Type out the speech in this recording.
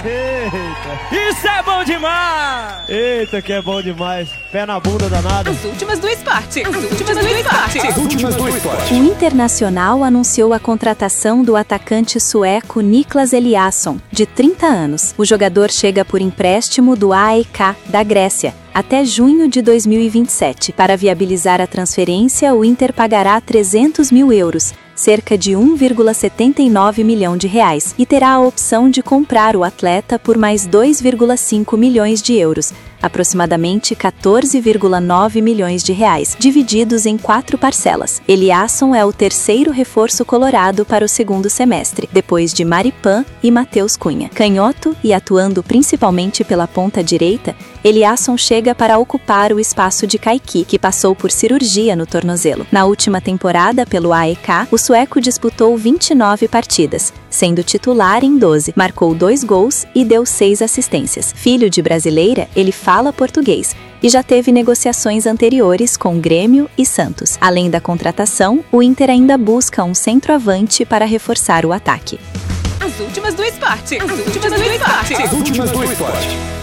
Eita! Isso é bom demais! Eita, que é bom demais. Pé na bunda danado. As últimas do esporte. As últimas do esporte. As últimas do esporte. O Internacional anunciou a contratação do atacante sueco Niklas Eliasson, de 30 anos. O jogador chega por empréstimo do AEK da Grécia até junho de 2027. Para viabilizar a transferência, o Inter pagará 300 mil euros, cerca de 1,79 milhão de reais, e terá a opção de comprar o atleta por mais 2,5 milhões de euros, aproximadamente 14,9 milhões de reais, divididos em 4 parcelas. Eliasson é o terceiro reforço colorado para o segundo semestre, depois de Maripan e Matheus Cunha. Canhoto e atuando principalmente pela ponta direita, Eliasson chega para ocupar o espaço de Kaique, que passou por cirurgia no tornozelo. Na última temporada pelo AEK, o sueco disputou 29 partidas, sendo titular em 12, marcou 2 gols e deu 6 assistências. Filho de brasileira, ele fala português e já teve negociações anteriores com Grêmio e Santos. Além da contratação, o Inter ainda busca um centroavante para reforçar o ataque. As últimas do esporte. As últimas do esporte. As últimas do esporte.